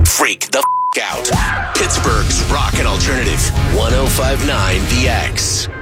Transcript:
Freak the out. Pittsburgh's Rock and Alternative 105.9 The X.